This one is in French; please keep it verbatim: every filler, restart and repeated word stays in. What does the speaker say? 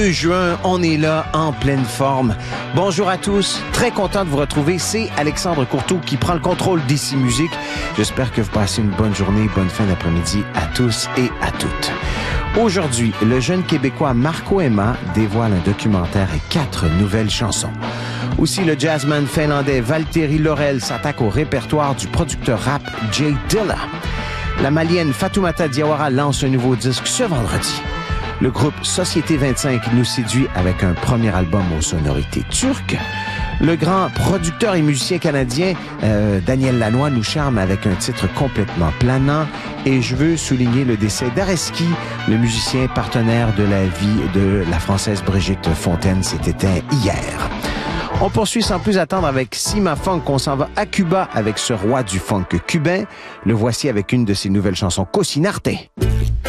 juin, on est là en pleine forme. Bonjour à tous, très content de vous retrouver. C'est Alexandre Courteau qui prend le contrôle d'ici Musique. J'espère que vous passez une bonne journée, bonne fin d'après-midi à tous et à toutes. Aujourd'hui, le jeune Québécois Marco Emma dévoile un documentaire et quatre nouvelles chansons. Aussi, le jazzman finlandais Valtteri Laurel s'attaque au répertoire du producteur rap Jay Dilla. La malienne Fatoumata Diawara lance un nouveau disque ce vendredi. Le groupe Société vingt-cinq nous séduit avec un premier album aux sonorités turques. Le grand producteur et musicien canadien euh, Daniel Lanois nous charme avec un titre complètement planant. Et je veux souligner le décès d'Areski, le musicien partenaire de la vie de la Française Brigitte Fontaine. S'est éteint hier. On poursuit sans plus attendre avec Sima Funk. On s'en va à Cuba avec ce roi du funk cubain. Le voici avec une de ses nouvelles chansons, Cocinarte.